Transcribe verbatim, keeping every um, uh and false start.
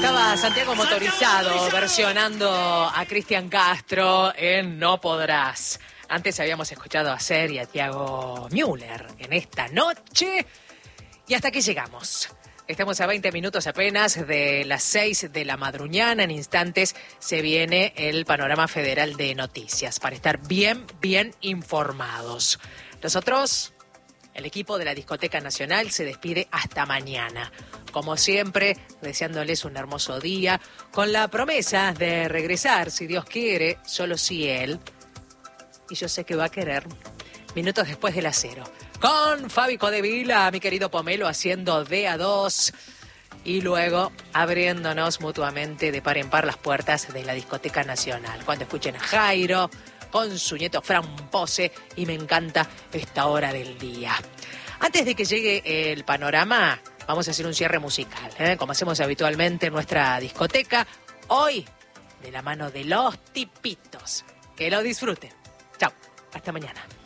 Pasaba Santiago Motorizado versionando a Cristian Castro en No Podrás. Antes habíamos escuchado a Ser y a Thiago Müller en Esta Noche. Y hasta aquí llegamos. Estamos a veinte minutos apenas de las seis de la madruñana. En instantes se viene el panorama federal de noticias para estar bien, bien informados. Nosotros, el equipo de la Discoteca Nacional, se despide hasta mañana. Como siempre, deseándoles un hermoso día, con la promesa de regresar, si Dios quiere, solo si Él, y yo sé que va a querer, minutos después de las cero. Con Fabi Codevila, mi querido Pomelo, haciendo de a dos, y luego abriéndonos mutuamente de par en par las puertas de la Discoteca Nacional. Cuando escuchen a Jairo con su nieto Fran Pose, y me encanta esta hora del día. Antes de que llegue el panorama, vamos a hacer un cierre musical, ¿eh? Como hacemos habitualmente en nuestra discoteca. Hoy, de la mano de Los Tipitos. Que lo disfruten. Chao, hasta mañana.